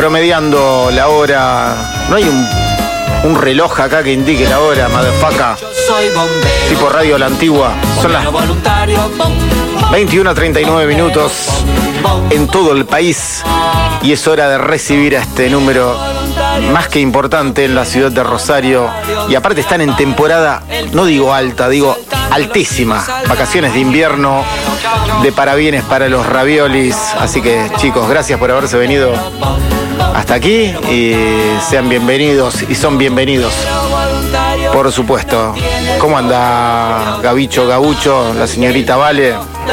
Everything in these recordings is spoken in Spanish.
promediando la hora. No hay un reloj acá que indique la hora, motherfucker. Tipo radio a la antigua. Son las 21:39 minutos en todo el país. Y es hora de recibir a este número más que importante en la ciudad de Rosario. Y aparte están en temporada, no digo alta, digo altísima. Vacaciones de invierno, de parabienes para los raviolis. Así que, chicos, gracias por haberse venido hasta aquí. Y sean bienvenidos y son bienvenidos, por supuesto. ¿Cómo anda Gabicho, Gabucho, la señorita Vale?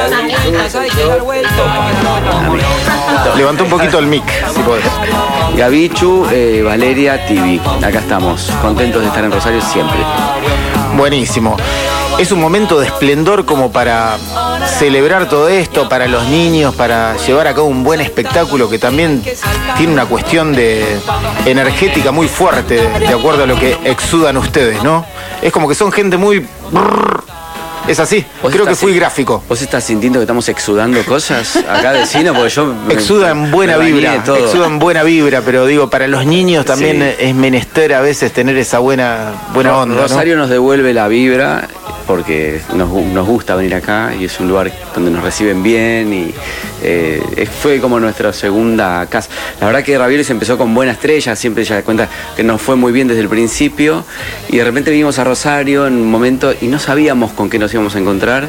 Levantó un poquito el mic, si podés. Gabichu, Valeria, Tibi. Acá estamos, contentos de estar en Rosario siempre. Buenísimo. Es un momento de esplendor como para celebrar todo esto, para los niños, para llevar a cabo un buen espectáculo que también tiene una cuestión de energética muy fuerte, de acuerdo a lo que exudan ustedes, ¿no? Es como que son gente muy... Es así, creo que fui gráfico. ¿Vos estás sintiendo que estamos exudando cosas acá de cine? Porque yo... Exuda en buena vibra, exuda en buena vibra, pero digo, para los niños también es menester a veces tener esa buena onda, Rosario, ¿no? Nos devuelve la vibra porque nos gusta venir acá y es un lugar donde nos reciben bien y fue como nuestra segunda casa. La verdad que Raviolis empezó con buena estrella, siempre ella cuenta que nos fue muy bien desde el principio y de repente vinimos a Rosario en un momento y no sabíamos con qué nos íbamos a encontrar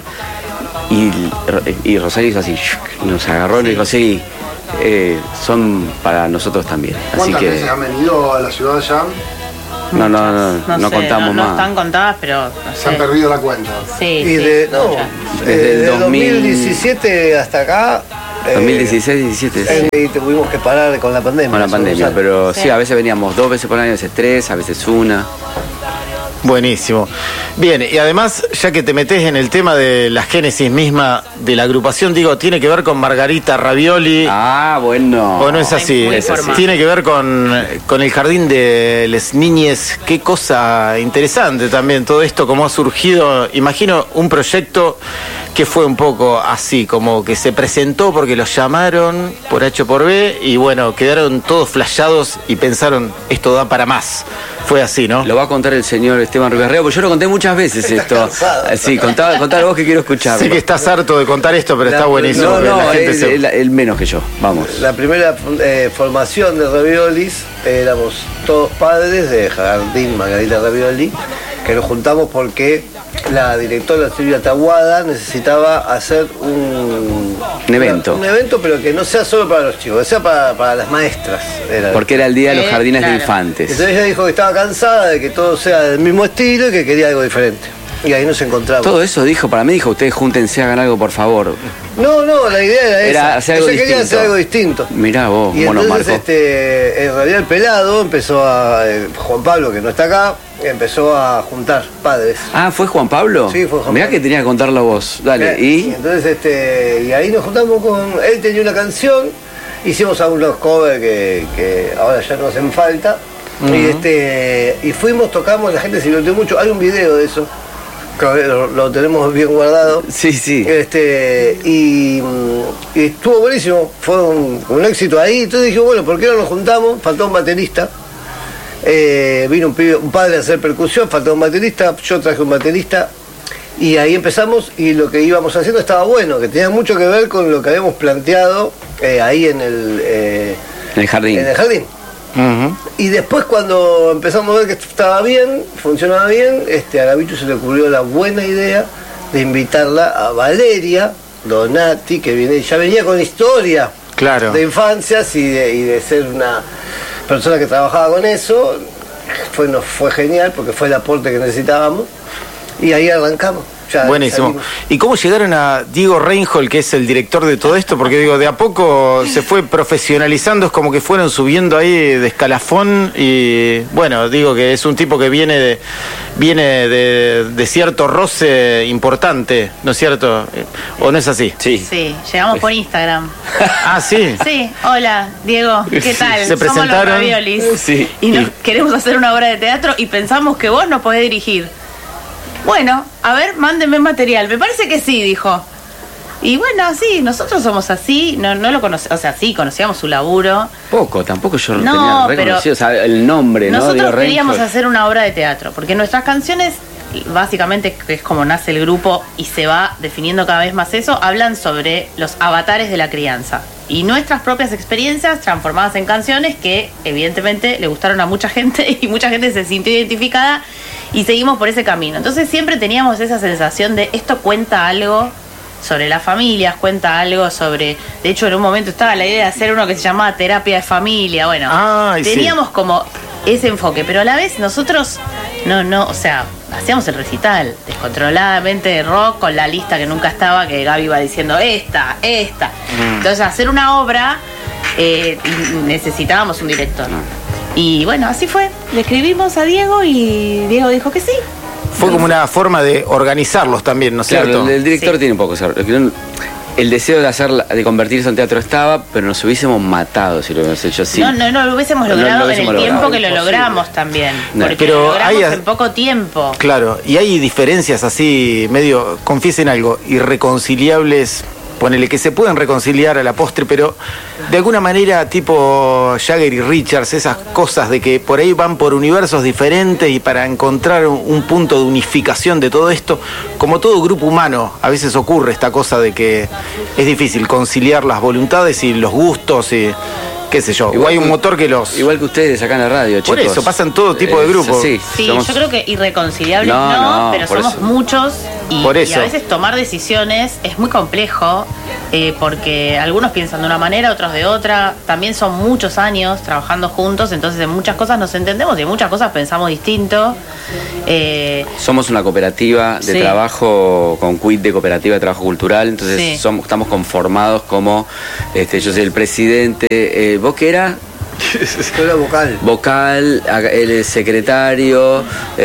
y Rosario hizo así, nos agarró y nos dijo, sí, son para nosotros también. Así ¿Cuántas veces han venido a la ciudad ya? No sé, contamos más. No están contadas, pero... No sé. Se han perdido la cuenta. Sí, y desde el 2017 hasta acá... 2016, 17. Y tuvimos que parar con la pandemia. Con la pandemia, pero sí, a veces veníamos 2 veces por año, a veces 3, a veces 1. Buenísimo. Bien, y además, ya que te metés en el tema de la génesis misma de la agrupación, digo, tiene que ver con Margarita Ravioli. Ah, bueno. ¿O no es así? Tiene que ver con el jardín de les niñes. Qué cosa interesante también todo esto, cómo ha surgido. Imagino un proyecto que fue un poco así, como que se presentó porque los llamaron por H o por B y bueno, quedaron todos flashados y pensaron, esto da para más. Fue así, ¿no? Lo va a contar el señor Esteban Riverreo, porque yo lo conté muchas veces esto. Sí, contá vos que quiero escucharlo. Sé que estás harto de contar esto, pero está buenísimo. No, el menos que yo. Vamos. La primera formación de Raviolis, éramos todos padres de Jardín Margarita Ravioli, que nos juntamos porque la directora Silvia Tahuada necesitaba hacer un evento. Un evento, pero que no sea solo para los chicos, que sea para las maestras. Porque era el día de los jardines de infantes. Entonces ella dijo que estaba cansada de que todo sea del mismo estilo y que quería algo diferente. Y ahí nos encontramos. Todo eso para mí dijo, ustedes júntense, hagan algo, por favor. No, la idea era esa. Ella quería hacer algo distinto. Mirá vos, y entonces en realidad el pelado empezó Juan Pablo, que no está acá, empezó a juntar padres. Ah, ¿fue Juan Pablo? Sí, fue Juan Pablo. Mirá que tenía que contarlo vos. Dale, ¿y? Entonces, y ahí nos juntamos él tenía una canción, hicimos algunos covers que ahora ya no hacen falta. Y fuimos, tocamos, la gente se divirtió mucho. Hay un video de eso, que lo tenemos bien guardado. Sí. Y estuvo buenísimo, fue un éxito ahí. Entonces dije, bueno, ¿por qué no nos juntamos? Faltó un baterista. Vino un padre a hacer percusión, faltó un baterista, yo traje un baterista y ahí empezamos y lo que íbamos haciendo estaba bueno, que tenía mucho que ver con lo que habíamos planteado ahí en el jardín. Uh-huh. Y después cuando empezamos a ver que estaba bien, funcionaba bien, a Gabichu se le ocurrió la buena idea de invitarla a Valeria Donati, que ya venía con historia de infancias y de ser una persona que trabajaba con eso. Nos fue genial porque fue el aporte que necesitábamos y ahí arrancamos. Buenísimo. Salimos. ¿Y cómo llegaron a Diego Reinhold, que es el director de todo esto? Porque digo, de a poco se fue profesionalizando, es como que fueron subiendo ahí de escalafón y bueno, digo que es un tipo que viene de cierto roce importante, ¿no es cierto? ¿O no es así? Sí, llegamos por Instagram. Ah, ¿sí? Sí, hola, Diego, ¿qué tal? Se presentaron. Somos los Raviolis. Sí. Y queremos hacer una obra de teatro y pensamos que vos nos podés dirigir. Bueno, a ver, mándenme material. Me parece que sí, dijo. Y bueno, sí, nosotros somos así, no lo conocemos, o sea, sí, conocíamos su laburo. Poco, tampoco yo No, tenía pero reconocido, o sea, el nombre, ¿no? Nosotros Digo, queríamos Rainford. hacer una obra de teatro, porque nuestras canciones, básicamente, que es como nace el grupo y se va definiendo cada vez más eso, hablan sobre los avatares de la crianza. Y nuestras propias experiencias transformadas en canciones que evidentemente le gustaron a mucha gente y mucha gente se sintió identificada y seguimos por ese camino. Entonces siempre teníamos esa sensación de esto cuenta algo sobre las familias, cuenta algo sobre... De hecho, en un momento estaba la idea de hacer uno que se llamaba Terapia de Familia. Bueno, Ay, teníamos como ese enfoque, pero a la vez nosotros o sea, hacíamos el recital descontroladamente de rock con la lista que nunca estaba, que Gaby iba diciendo esta. Entonces, hacer una obra necesitábamos un director. Y bueno, así fue. Le escribimos a Diego y Diego dijo que sí. Fue como una forma de organizarlos también, ¿no es Claro, cierto? el director Sí. tiene un poco eso. El deseo de convertirse en teatro estaba, pero nos hubiésemos matado si lo hubiéramos hecho así. No lo hubiésemos No lo logrado hubiésemos en el tiempo logrado, que lo imposible. logramos también. No. Porque Pero lo logramos hay- en poco tiempo. Claro, y hay diferencias así, medio, confiesen algo, irreconciliables, ponele que se pueden reconciliar a la postre, pero de alguna manera tipo Jagger y Richards, esas cosas de que por ahí van por universos diferentes y para encontrar un punto de unificación de todo esto, como todo grupo humano, a veces ocurre esta cosa de que es difícil conciliar las voluntades y los gustos y qué sé yo, o hay un motor que los... Igual que ustedes acá en la radio, Por chicos. eso, pasan todo tipo de grupos. Sí, Sí, somos- yo creo que irreconciliables No, pero por somos eso. muchos Por y eso. a veces tomar decisiones es muy complejo porque algunos piensan de una manera, otros de otra. También son muchos años trabajando juntos, entonces en muchas cosas nos entendemos y en muchas cosas pensamos distinto. Somos una cooperativa de Sí. trabajo con quit de cooperativa de trabajo cultural, entonces Sí. estamos conformados como yo soy el presidente, ¿vos qué era? Yo era vocal. Vocal, el secretario,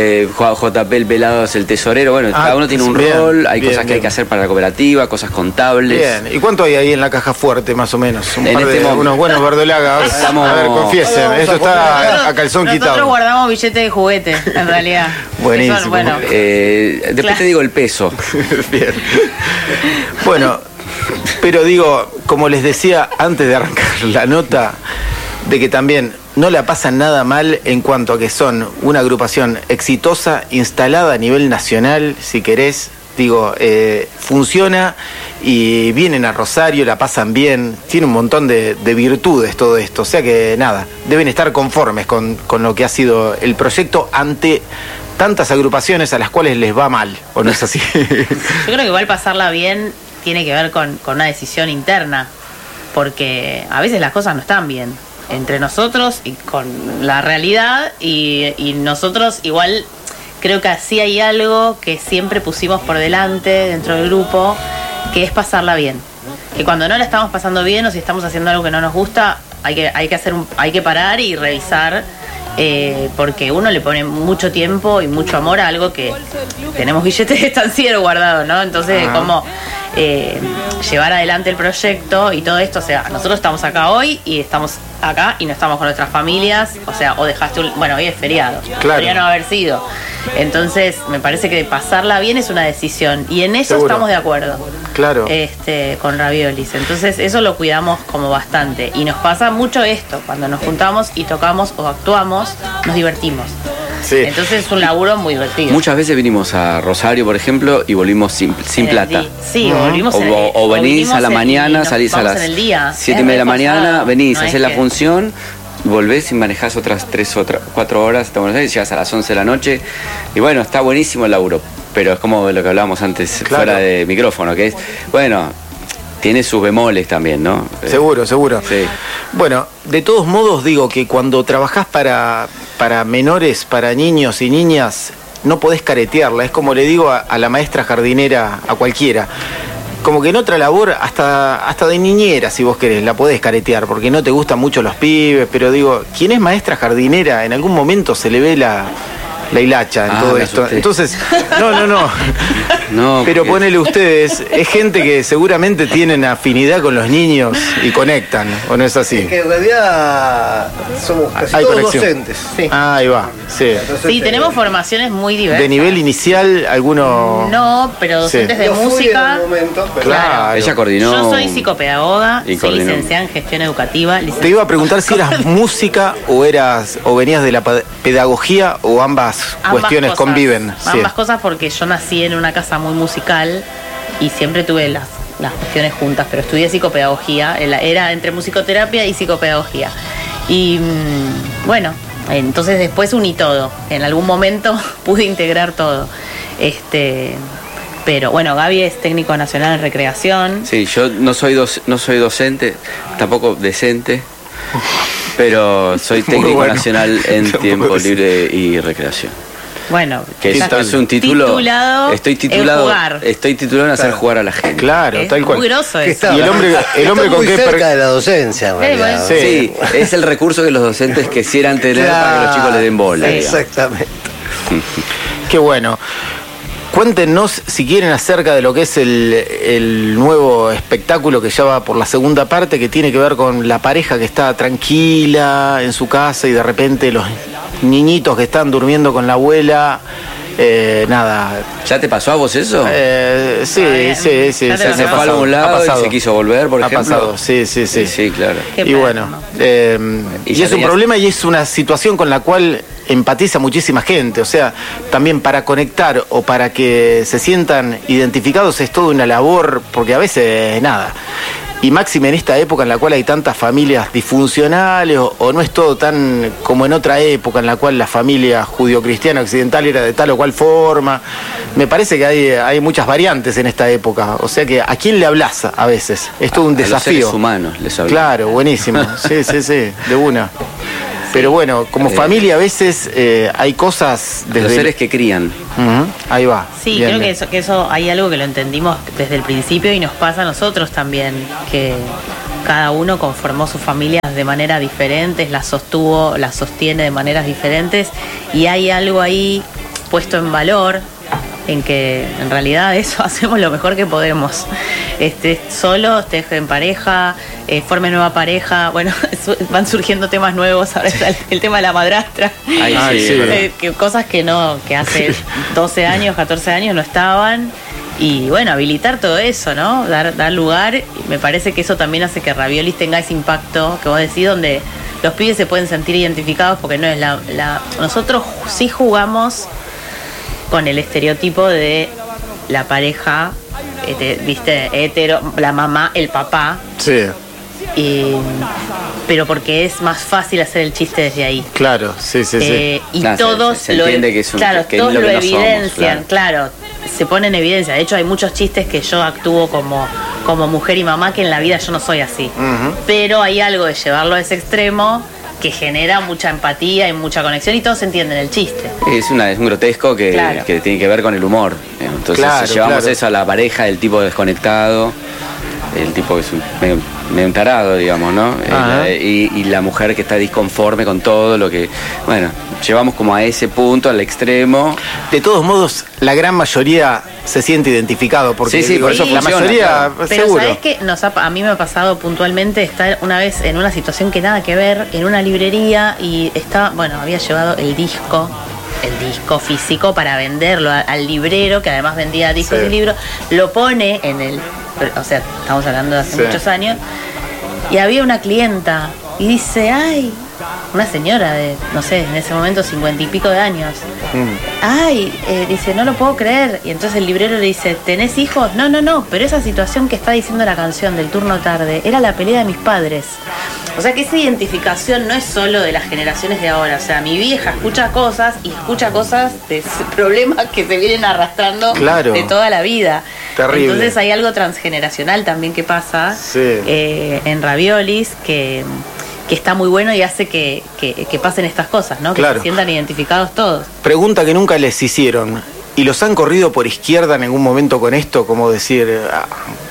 JP el pelado es el tesorero, bueno, Ah, cada uno tiene un bien, rol, hay bien, cosas que hay bien. que hacer para la cooperativa, cosas contables. Bien, ¿y cuánto hay ahí en la caja fuerte más o menos? Un En par este de momento. unos buenos verdolagas. Estamos- A ver, confiesen, Vamos eso a está a calzón Nosotros quitado. guardamos billetes de juguete, en realidad. Buenísimo. Que son, bueno, Después Claro. te digo el peso. Bien. Bueno, pero digo, como les decía antes de arrancar la nota, de que también no la pasan nada mal en cuanto a que son una agrupación exitosa, instalada a nivel nacional, si querés, digo, funciona y vienen a Rosario, la pasan bien, tiene un montón de virtudes todo esto, o sea que nada, deben estar conformes con lo que ha sido el proyecto ante tantas agrupaciones a las cuales les va mal, ¿o no es así? yo creo que igual pasarla bien tiene que ver con una decisión interna, porque a veces las cosas no están bien entre nosotros y con la realidad y nosotros igual creo que así hay algo que siempre pusimos por delante dentro del grupo, que es pasarla bien. Que cuando no la estamos pasando bien o si estamos haciendo algo que no nos gusta, hay que parar y revisar, porque uno le pone mucho tiempo y mucho amor a algo que tenemos billetes de estanciero guardados, ¿no? Entonces, como llevar adelante el proyecto y todo esto, o sea, nosotros estamos acá hoy y estamos acá y no estamos con nuestras familias, o sea, o dejaste bueno, hoy es feriado, Claro. podría no haber sido. Entonces, me parece que pasarla bien es una decisión y en eso Seguro. estamos de acuerdo. Claro. Con Raviolis. Entonces eso lo cuidamos como bastante. Y nos pasa mucho esto, cuando nos juntamos y tocamos o actuamos, nos divertimos. Sí. Entonces es un laburo muy divertido. Muchas veces vinimos a Rosario, por ejemplo, y volvimos sin plata. Sí, volvimos O venís a la mañana, salís a las 7:30 de la mañana, venís, a hacés la función, volvés y manejás otras 4 horas hasta Buenos Aires, llegas a las 11 de la noche. Y bueno, está buenísimo el laburo, pero es como lo que hablábamos antes, Claro. fuera de micrófono, que es, bueno, tiene sus bemoles también, ¿no? Seguro, seguro. Sí. Bueno, de todos modos digo que cuando trabajás para menores, para niños y niñas, no podés caretearla. Es como le digo a la maestra jardinera, a cualquiera. Como que en otra labor, hasta de niñera, si vos querés, la podés caretear, porque no te gustan mucho los pibes, pero digo, quien es maestra jardinera, en algún momento se le ve la hilacha en todo me esto. asusté. Entonces, no. No, Pero porque- ponele ustedes, es gente que seguramente tienen afinidad con los niños y conectan, ¿o no es así? Es que en realidad somos casi Hay todos conexión. docentes. Sí. Ahí va, sí. Entonces, Sí, tenemos formaciones muy diversas. De nivel inicial, alguno... No, pero docentes Sí. de yo fui en música. un momento, pero Claro. Ella coordinó. Yo soy psicopedagoga, Y soy coordinó. licenciada en gestión educativa. Te iba a preguntar si eras música o venías de la pedagogía o ambas cuestiones cosas. conviven. Sí. Ambas cosas, porque yo nací en una casa muy musical y siempre tuve las cuestiones juntas, pero estudié psicopedagogía, era entre musicoterapia y psicopedagogía. Y bueno, entonces después uní todo. En algún momento pude integrar todo. Pero bueno, Gaby es técnico nacional en recreación. Sí, yo no soy docente, tampoco decente, pero soy Muy técnico bueno. nacional en Tampoco tiempo decente. libre y recreación. Bueno, Que ¿Qué tal? es un título. Titulado Estoy en titulado. jugar. Estoy titulado en hacer Claro. jugar a la gente. Claro, es tal cual. muy grosso que eso. está- Y el hombre está con muy qué cerca de la docencia, en realidad. Sí. Sí, es el recurso que los docentes quisieran tener para que los chicos les den bola. Sí. digamos. Exactamente. Qué bueno. Cuéntenos, si quieren, acerca de lo que es el nuevo espectáculo que ya va por la segunda parte, que tiene que ver con la pareja que está tranquila en su casa y de repente los niñitos que están durmiendo con la abuela. Nada. ¿Ya te pasó a vos eso? Sí. Ya te me pasó. ha fue a algún lado ha pasado. y se quiso volver, por ha ejemplo. pasado, sí. Sí, claro. Qué Y perno. bueno, Y y ya es un tenías- problema y es una situación con la cual empatiza muchísima gente. O sea, también para conectar o para que se sientan identificados es toda una labor, porque a veces nada. Y máxime en esta época en la cual hay tantas familias disfuncionales o no es todo tan como en otra época en la cual la familia judio-cristiana occidental era de tal o cual forma. Me parece que hay muchas variantes en esta época. O sea que ¿a quién le hablas a veces? Es todo un A los desafío. seres humanos les hablo. Claro, buenísimo. Sí, de una. Pero bueno, como familia a veces hay cosas Los desde... seres que crían. Ujú, ahí va. Sí, Bien, creo bien. que eso hay algo que lo entendimos desde el principio y nos pasa a nosotros también, que cada uno conformó sus familias de maneras diferentes, las sostiene de maneras diferentes y hay algo ahí puesto en valor en que en realidad eso hacemos lo mejor que podemos. Estés solo, estés en pareja, forme nueva pareja, bueno, van surgiendo temas nuevos, ahora está el tema de la madrastra. Ay, Ay, sí, sí. es verdad. Cosas que hace 12 años, 14 años no estaban. Y bueno, habilitar todo eso, ¿no? Dar lugar. Me parece que eso también hace que Raviolis tenga ese impacto que vos decís, donde los pibes se pueden sentir identificados, porque no es nosotros sí jugamos con el estereotipo de la pareja, viste, hetero, la mamá, el papá. Sí, Pero porque es más fácil hacer el chiste desde ahí. claro, sí. Y No, todos se entiende que es claro, que es todos lo lo que no somos, evidencian, claro, se pone en evidencia. De hecho, hay muchos chistes que yo actúo como mujer y mamá que en la vida yo no soy así. Pero hay algo de llevarlo a ese extremo que genera mucha empatía y mucha conexión y todos entienden el chiste. Es un grotesco que, Claro. que tiene que ver con el humor. Entonces Claro, si llevamos claro. eso a la pareja, el tipo desconectado, el tipo que es medio un tarado, digamos, ¿no? Ajá. Y la mujer que está disconforme con todo lo que... Bueno, llevamos como a ese punto, al extremo. De todos modos, la gran mayoría se siente identificado, porque Sí, por eso la funciona, mayoría, claro. Pero seguro. ¿sabés qué? A mí me ha pasado puntualmente estar una vez en una situación que nada que ver, en una librería y había llevado el disco físico para venderlo al librero, que además vendía discos Sí. y libros, lo pone o sea, estamos hablando de hace Sí. muchos años, y había una clienta y dice, ay, una señora de, no sé, en ese momento 50 y pico de años. Ay, dice, no lo puedo creer. Y entonces el librero le dice, ¿tenés hijos? No, pero esa situación que está diciendo la canción del turno tarde era la pelea de mis padres. O sea que esa identificación no es solo de las generaciones de ahora. O sea, mi vieja escucha cosas de problemas que se vienen arrastrando Claro. de toda la vida. Terrible. Entonces hay algo transgeneracional también que pasa Sí. en Raviolis que está muy bueno y hace que pasen estas cosas, ¿no? Que Claro. se sientan identificados todos. Pregunta que nunca les hicieron. ¿Y los han corrido por izquierda en algún momento con esto? Como decir,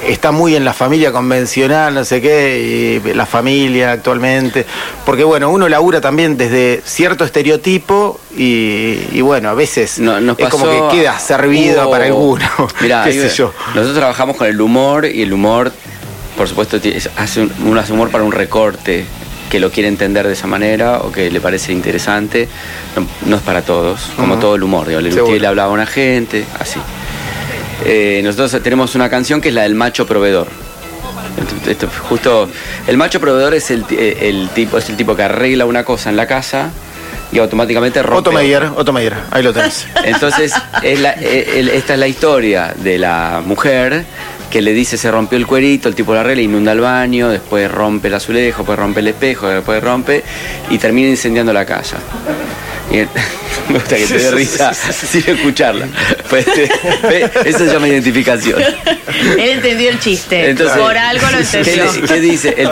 está muy en la familia convencional, no sé qué, y la familia actualmente, porque bueno, uno labura también desde cierto estereotipo y bueno, a veces es como que queda servido para alguno. Mirá, qué sé yo. Nosotros trabajamos con el humor y el humor, por supuesto, hace humor para un recorte que lo quiere entender de esa manera o que le parece interesante. No es para todos, como todo el humor. Le hablaba a una gente, así. Nosotros tenemos una canción que es la del macho proveedor. Justo el macho proveedor es el tipo que arregla una cosa en la casa y automáticamente rompe. Otto Meyer, ahí lo tenés. Entonces esta es la historia de la mujer que le dice se rompió el cuerito, el tipo la arregla, inunda el baño, después rompe el azulejo, después rompe el espejo, después rompe y termina incendiando la casa. Y me gusta que te dé risa sin escucharla. Pues, eso se llama identificación. Él entendió el chiste. Entonces, por algo lo entendió. ¿Qué dice? El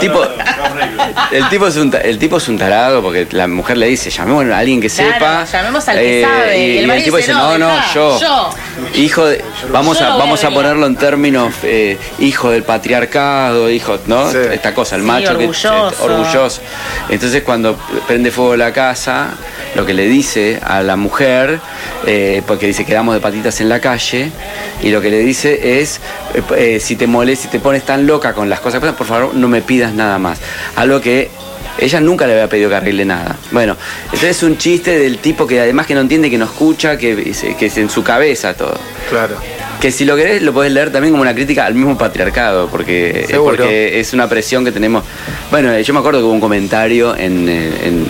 tipo es un tarado porque la mujer le dice, llamemos a alguien que sepa. Llamemos al que sabe. Y el tipo dice, no, yo. Hijo de, vamos a ponerlo en términos hijo del patriarcado, hijo, ¿no? Sí. Esta cosa, el macho orgulloso. Entonces cuando prende fuego la casa, lo que le dice a la mujer, porque dice quedamos de patitas en la calle, y lo que le dice es si te pones tan loca con las cosas, por favor no me pidas nada más. Algo que ella nunca le había pedido que arregle nada. Bueno, entonces es un chiste del tipo que además que no entiende, que no escucha, que es en su cabeza todo. Claro. Que si lo querés lo podés leer también como una crítica al mismo patriarcado, porque es una presión que tenemos. Bueno, yo me acuerdo que hubo un comentario en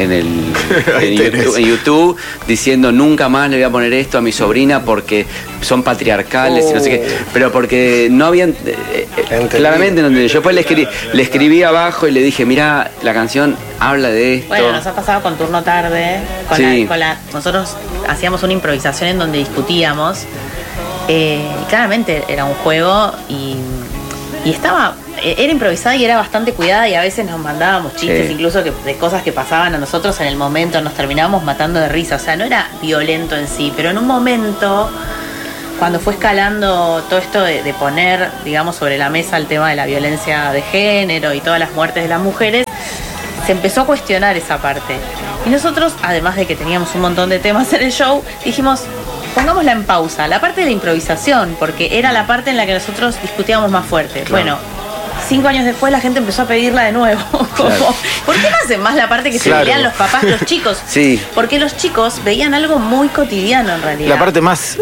YouTube diciendo nesnunca más le voy a poner esto a mi sobrina porque son patriarcales y no sé qué, pero porque no habían claramente no entendí. Yo después le escribí abajo y le dije, mira, la canción habla de esto. Bueno, nos ha pasado con Turno Tarde, nosotros hacíamos una improvisación en donde discutíamos. Claramente era un juego y era improvisada y era bastante cuidada, y a veces nos mandábamos chistes incluso de cosas que pasaban a nosotros en el momento, nos terminábamos matando de risa. O sea, no era violento en sí, pero en un momento, cuando fue escalando todo esto de poner, digamos, sobre la mesa el tema de la violencia de género y todas las muertes de las mujeres, se empezó a cuestionar esa parte. Y nosotros, además de que teníamos un montón de temas en el show, dijimos, pongámosla en pausa, la parte de la improvisación, porque era la parte en la que nosotros discutíamos más fuerte. Claro. Bueno, 5 años después la gente empezó a pedirla de nuevo. Claro. ¿Por qué no hacen más la parte que se pelean los papás, los chicos? Sí. Porque los chicos veían algo muy cotidiano en realidad. La parte más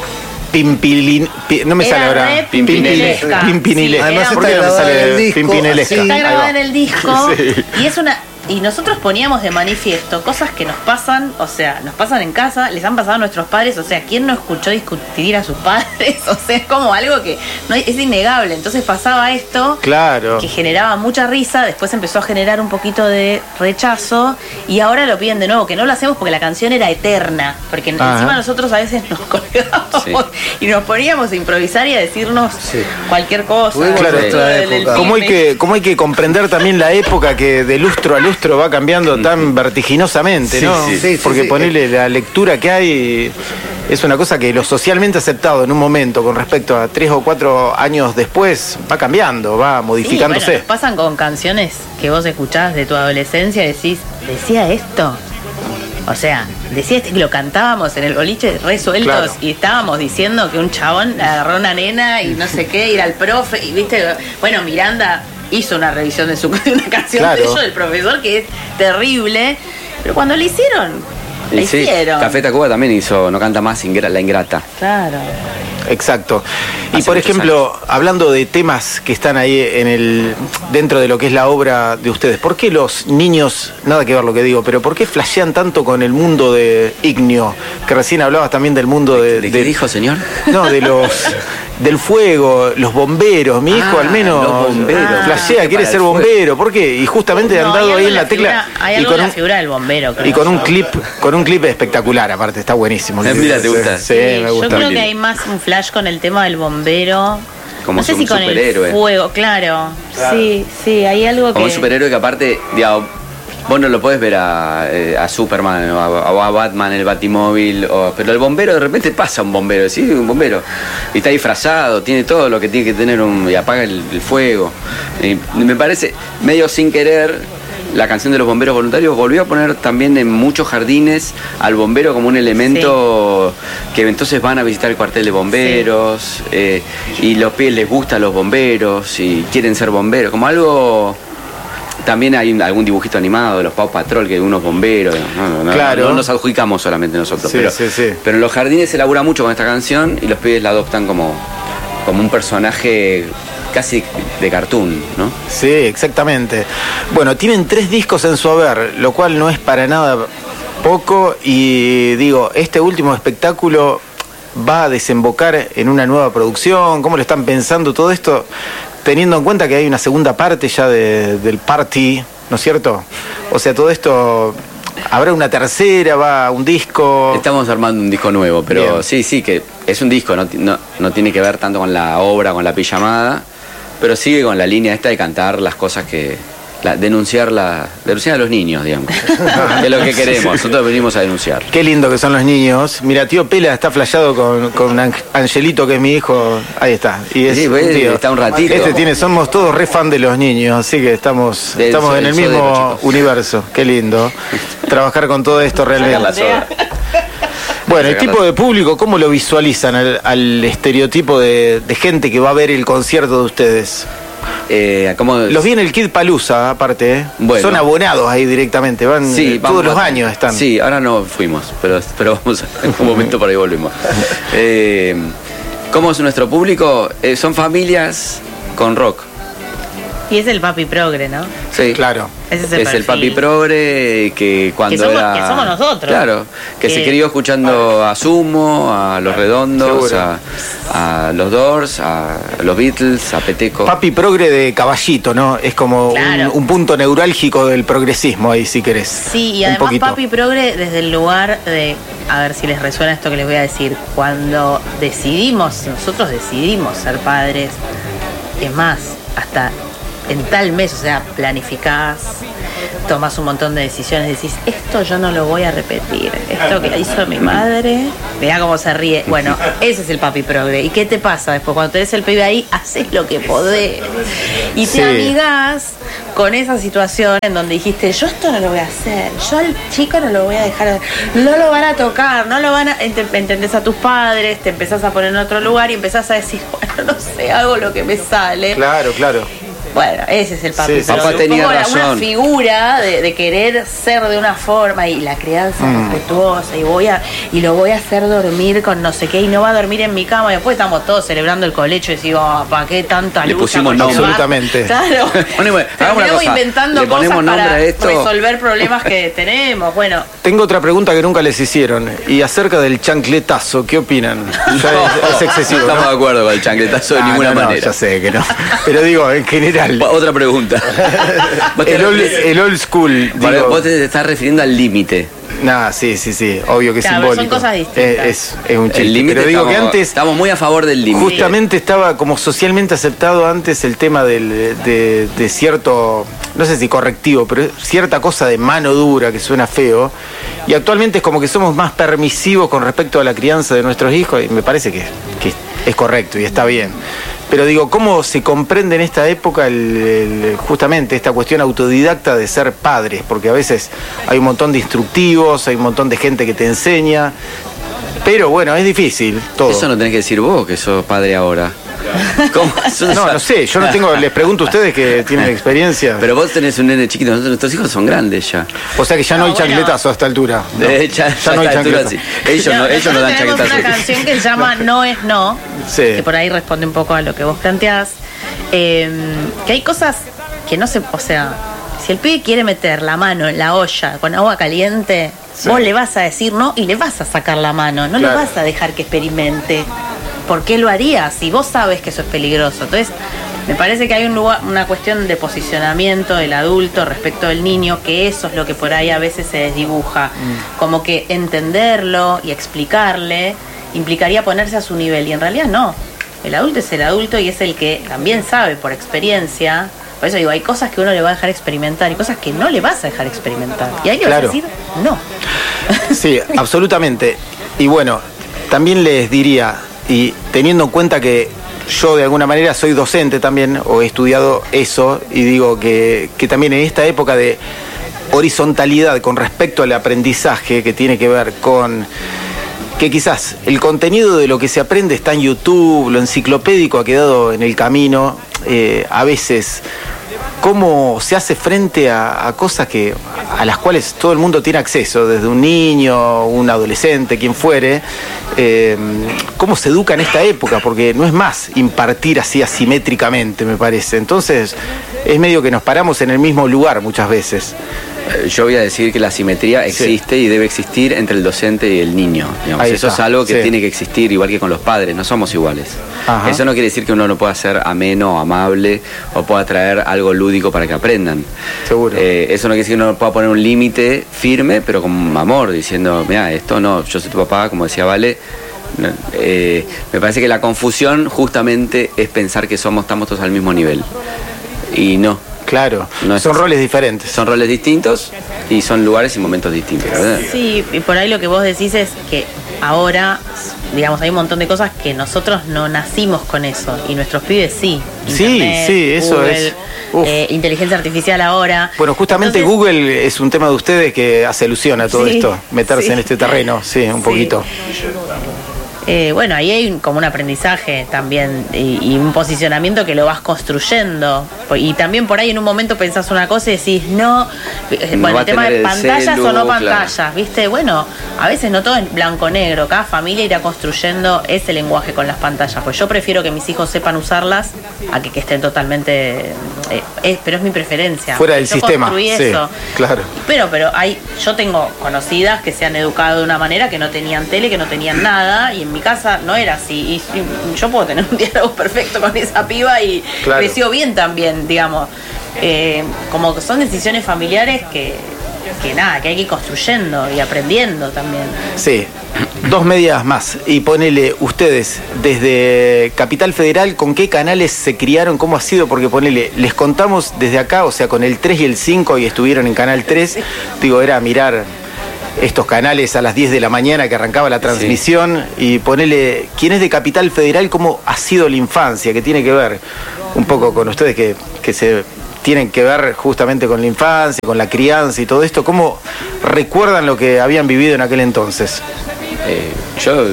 no me sale ahora. Pimpinelesca. Pimpinelesca. Además ¿por qué no me sale Pimpinelesca? Está grabada en el disco y es una... Y nosotros poníamos de manifiesto cosas que nos pasan, o sea, nos pasan en casa, les han pasado a nuestros padres, o sea, ¿quién no escuchó discutir a sus padres? O sea, es como algo que no es innegable. Entonces pasaba esto, claro, que generaba mucha risa, después empezó a generar un poquito de rechazo y ahora lo piden de nuevo, que no lo hacemos porque la canción era eterna, porque encima nosotros a veces nos colgábamos y nos poníamos a improvisar y a decirnos cualquier cosa. Claro, ¿Cómo hay que comprender también la época que de lustro a lustro va cambiando tan vertiginosamente, ¿no? Porque ponerle la lectura que hay es una cosa que lo socialmente aceptado en un momento con respecto a 3 o 4 años después va cambiando, va modificándose. Bueno, nos pasan con canciones que vos escuchás de tu adolescencia y decís, ¿decía esto? O sea, decía que lo cantábamos en el boliche resueltos, claro, y estábamos diciendo que un chabón agarró a una nena y no sé qué, ir al profe, y viste, bueno, Miranda hizo una revisión de una canción de ellos, del profesor, que es terrible, pero cuando lo hicieron, la hicieron. Café Tacuba también hizo No canta más La Ingrata. Claro. Exacto. Y por ejemplo, hablando de temas que están ahí dentro de lo que es la obra de ustedes, ¿por qué los niños, nada que ver lo que digo, pero por qué flashean tanto con el mundo de Ignio? Que recién hablabas también del mundo ¿De qué dijo, señor? No, del fuego, los bomberos. Mi hijo al menos flashea, quiere ser bombero. ¿Por qué? Y justamente han dado ahí en la tecla. Hay algo en la figura del bombero, creo. Y con un clip espectacular, aparte, está buenísimo. Mira, ¿te gusta? Sí, me gusta. Yo creo que hay más un flash con el tema del bombero. Como no sé si con superhéroe. El fuego, claro. Sí, hay algo como un superhéroe que aparte, digamos, Vos no lo podés ver a Superman o a Batman, el Batimóvil, pero el bombero de repente pasa un bombero, ¿sí? Un bombero. Y está disfrazado, tiene todo lo que tiene que tener y apaga el fuego. Y me parece, medio sin querer, la canción de los bomberos voluntarios volvió a poner también en muchos jardines al bombero como un elemento que entonces van a visitar el cuartel de bomberos, y los pibes les gustan los bomberos y quieren ser bomberos, como algo. También hay algún dibujito animado de los Paw Patrol, que unos bomberos, claro. No nos adjudicamos solamente nosotros, Sí, pero en los jardines se elabora mucho con esta canción y los pibes la adoptan como un personaje casi de cartoon, ¿no? Sí, exactamente. Bueno, tienen 3 discos en su haber, lo cual no es para nada poco, y digo, este último espectáculo va a desembocar en una nueva producción. ¿Cómo lo están pensando todo esto? Teniendo en cuenta que hay una segunda parte ya del party, ¿no es cierto? O sea, todo esto, ¿habrá una tercera? ¿Va un disco? Estamos armando un disco nuevo, pero bien. sí, que es un disco, no tiene que ver tanto con la obra, con la pijamada, pero sigue con la línea esta de cantar las cosas denunciar a los niños, digamos. Que es lo que queremos, nosotros venimos a denunciar. Qué lindo que son los niños. Mira, tío Pela está flasheado con Angelito, que es mi hijo. Ahí está. Y es está un ratito. Somos todos re fan de los niños, así que estamos en el mismo universo. Qué lindo. Trabajar con todo esto realmente. Bueno, el tipo de público, ¿cómo lo visualizan al estereotipo de gente que va a ver el concierto de ustedes? Los vi en el Kid Palooza, aparte, Bueno. Son abonados ahí directamente, van todos los años están. Sí, ahora no fuimos, pero vamos en un momento por ahí volvemos. ¿Cómo es nuestro público? Son familias con rock. Y es el papi progre, ¿no? Sí, claro. Ese es el papi progre que cuando que somos nosotros. Claro, que se crió escuchando a Sumo, a Los Redondos, a los Doors, a los Beatles, a Peteco. Papi progre de caballito, ¿no? Es como un punto neurálgico del progresismo ahí, si querés. Sí, y además papi progre desde el lugar de, a ver si les resuena esto que les voy a decir, cuando nosotros decidimos ser padres, es más, hasta en tal mes, o sea, planificás, tomás un montón de decisiones, decís, esto yo no lo voy a repetir, esto que hizo mi madre, mirá cómo se ríe. Bueno, ese es el papi progre. ¿Y qué te pasa después? Cuando tenés el pibe ahí, haces lo que podés. Y te amigás con esa situación en donde dijiste, yo esto no lo voy a hacer, yo al chico no lo voy a dejar, no lo van a tocar, no lo van a... Entendés a tus padres, te empezás a poner en otro lugar y empezás a decir, bueno, no sé, hago lo que me sale. Claro. Bueno, ese es el papi. Sí, papá tenía razón. Una figura de querer ser de una forma y la crianza respetuosa y lo voy a hacer dormir con no sé qué y no va a dormir en mi cama y después estamos todos celebrando el colecho y decimos, ¿para qué tanta lucha? Le pusimos nombre. Absolutamente. Claro. Terminamos inventando cosas para resolver problemas que tenemos. Bueno. Tengo otra pregunta que nunca les hicieron y acerca del chancletazo, ¿qué opinan? Es excesivo. No estamos de acuerdo con el chancletazo de ninguna manera. Ya sé que no. Pero digo, en general. Otra pregunta. el old school. Vos te estás refiriendo al límite. Sí, obvio que es simbólico. Son cosas distintas. Es un chiste. El límite, pero digo que antes estamos muy a favor del límite. Justamente estaba como socialmente aceptado antes el tema de cierto, no sé si correctivo, pero cierta cosa de mano dura que suena feo. Y actualmente es como que somos más permisivos con respecto a la crianza de nuestros hijos y me parece que es correcto y está bien. Pero digo, ¿cómo se comprende en esta época justamente esta cuestión autodidacta de ser padres? Porque a veces hay un montón de instructivos, hay un montón de gente que te enseña, pero bueno, es difícil todo. Eso no tenés que decir vos, que sos padre ahora. ¿Cómo? No sé, yo no tengo, les pregunto a ustedes que tienen experiencia. Pero vos tenés un nene chiquito, nuestros hijos son grandes ya. O sea que ya no hay chancletazo a esta altura. Ya no hay chancletazo. Sí. Ellos no dan chancletazo. Tenemos una canción que se llama No es No, que por ahí responde un poco a lo que vos planteás. Que hay cosas que no se... O sea, si el pibe quiere meter la mano en la olla con agua caliente, vos le vas a decir no y le vas a sacar la mano. No le vas a dejar que experimente. ¿Por qué lo harías si vos sabes que eso es peligroso? Entonces, me parece que hay una cuestión de posicionamiento del adulto respecto del niño, que eso es lo que por ahí a veces se desdibuja. Como que entenderlo y explicarle implicaría ponerse a su nivel, y en realidad no. El adulto es el adulto y es el que también sabe por experiencia Por eso digo, hay cosas que uno le va a dejar experimentar y cosas que no le vas a dejar experimentar. Y ahí le vas a decir no. Sí, absolutamente. Y bueno, también les diría, y teniendo en cuenta que yo de alguna manera soy docente también, o he estudiado eso, y digo que también en esta época de horizontalidad con respecto al aprendizaje, que tiene que ver con que quizás el contenido de lo que se aprende está en YouTube, lo enciclopédico ha quedado en el camino, a veces cómo se hace frente a cosas a las cuales todo el mundo tiene acceso, desde un niño, un adolescente, quien fuere, cómo se educa en esta época, porque no es más impartir así asimétricamente, me parece. Entonces es medio que nos paramos en el mismo lugar muchas veces. Yo voy a decir que la simetría existe y debe existir entre el docente y el niño. Digamos. Eso es algo que tiene que existir, igual que con los padres, no somos iguales. Ajá. Eso no quiere decir que uno no pueda ser ameno, amable, o pueda traer algo lúdico para que aprendan. Seguro. Eso no quiere decir que uno no pueda poner un límite firme, pero con amor, diciendo, mira, esto no, yo soy tu papá, como decía Vale. Me parece que la confusión justamente es pensar que estamos todos al mismo nivel. Y no. Claro, no son roles diferentes. Son roles distintos y son lugares y momentos distintos, ¿verdad? Sí, y por ahí lo que vos decís es que ahora, digamos, hay un montón de cosas que nosotros no nacimos con eso y nuestros pibes sí. Internet, sí, eso Google, es. Inteligencia artificial ahora. Bueno, justamente entonces, Google es un tema de ustedes que hace alusión a todo esto, meterse en este terreno, un poquito. Bueno, ahí hay como un aprendizaje también y un posicionamiento que lo vas construyendo. Y también por ahí en un momento pensás una cosa y decís, no, bueno, el tema de pantallas o no pantallas, claro. ¿Viste? Bueno, a veces no todo es blanco-negro, cada familia irá construyendo ese lenguaje con las pantallas. Pues yo prefiero que mis hijos sepan usarlas a que estén totalmente... pero es mi preferencia. Fuera del sistema, eso. Claro. Pero yo tengo conocidas que se han educado de una manera que no tenían tele, que no tenían nada, y en mi casa no era así. Y yo puedo tener un diálogo perfecto con esa piba y creció bien también, digamos. Como que son decisiones familiares que hay que ir construyendo y aprendiendo también. Sí, 2 medidas más. Y ponele ustedes, desde Capital Federal, ¿con qué canales se criaron? ¿Cómo ha sido? Porque ponele, les contamos desde acá, o sea, con el 3 y el 5, y estuvieron en Canal 3, digo, era mirar estos canales a las 10 de la mañana que arrancaba la transmisión, y ponele, ¿quién es de Capital Federal? ¿Cómo ha sido la infancia? Que tiene que ver un poco con ustedes que se tienen que ver justamente con la infancia, con la crianza y todo esto. ¿Cómo recuerdan lo que habían vivido en aquel entonces? Yo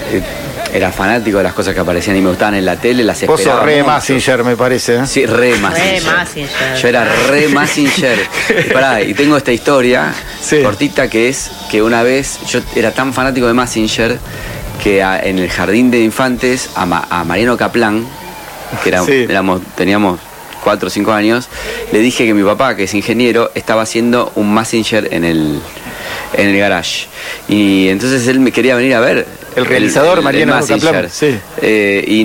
era fanático de las cosas que aparecían y me gustaban en la tele, las esperaba. Vos sos re Mazinger, me parece, ¿eh? Sí, re Mazinger. Yo era re Mazinger. Y tengo esta historia cortita que es que una vez yo era tan fanático de Mazinger que en el jardín de infantes a Mariano Kaplan, que teníamos 4 o 5 años, le dije que mi papá, que es ingeniero, estaba haciendo un Mazinger en el garage. Y entonces él me quería venir a ver. El realizador Mariano Kaplan. Y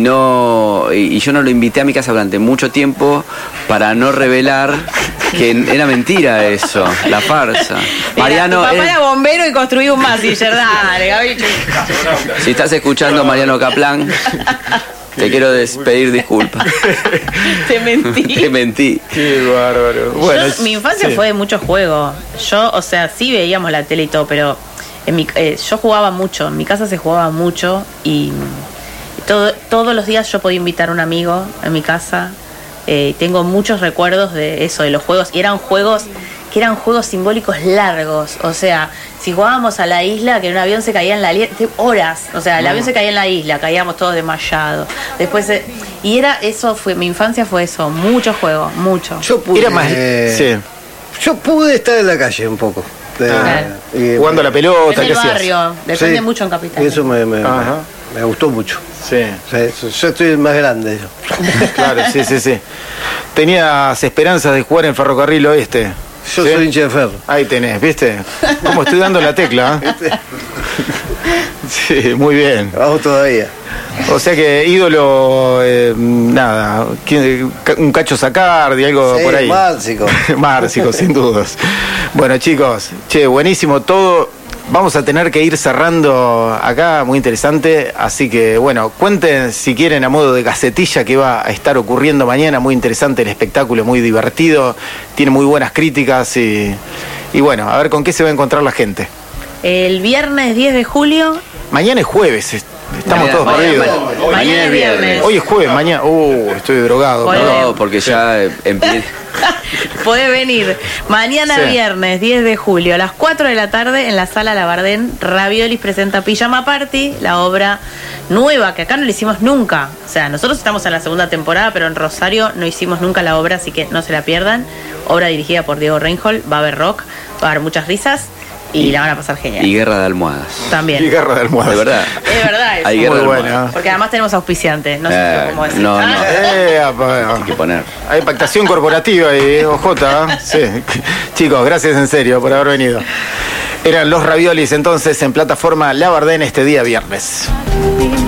yo no lo invité a mi casa durante mucho tiempo para no revelar que era mentira eso, la farsa. Mariano, tu papá era bombero y construía un Mazinger, dale, Gabriel. Si estás escuchando, Mariano Kaplan, te quiero pedir disculpas. Te mentí. Qué bárbaro. Bueno, mi infancia fue de mucho juego. Yo, o sea, sí veíamos la tele y todo, pero yo jugaba mucho. En mi casa se jugaba mucho y todos los días yo podía invitar a un amigo en mi casa. Tengo muchos recuerdos de eso, de los juegos. Y eran juegos simbólicos largos. O sea, si jugábamos a la isla, que en un avión se caía en la horas. O sea, el avión se caía en la isla, caíamos todos desmayados. Después mi infancia fue eso, mucho juego, mucho. Yo pude estar en la calle un poco. Jugando a la pelota, en el barrio, depende mucho en Capital. Eso me gustó mucho. Sí. Yo estoy más grande. Claro, sí. ¿Tenías esperanzas de jugar en Ferrocarril Oeste? Yo soy hincha de Ferro. Ahí tenés, ¿viste? Como estoy dando la tecla. Sí, muy bien. Vamos todavía. O sea que ídolo, nada, un Cacho Sacardi, algo por ahí. Márcico. Márcico, sin dudas. Bueno, chicos, buenísimo todo. vamos a tener que ir cerrando acá, muy interesante. Así que, bueno, cuenten si quieren a modo de gacetilla qué va a estar ocurriendo mañana. Muy interesante el espectáculo, muy divertido. Tiene muy buenas críticas y bueno, a ver con qué se va a encontrar la gente. El viernes 10 de julio. Mañana es jueves, estamos todos perdidos. Mañana es viernes. Hoy es jueves, mañana. Estoy drogado. No, porque ya empieza. Podés venir mañana viernes 10 de julio a las 4 de la tarde en la sala Labardén. Raviolis presenta Pijama Party, la obra nueva que acá no la hicimos nunca. O sea, nosotros estamos en la segunda temporada, pero en Rosario no hicimos nunca la obra, así que no se la pierdan. Obra dirigida por Diego Reinhold, va a haber rock, va a haber muchas risas y la van a pasar genial. Y guerra de almohadas. También. Y guerra de almohadas. De verdad. Es verdad eso. Hay guerra de almohadas. Buena. Porque además tenemos auspiciantes, no sé cómo decir. No. Hay que poner. Hay pactación corporativa ahí, OJ. Sí. Chicos, gracias en serio por haber venido. Eran los Raviolis entonces en plataforma Labardén este día viernes.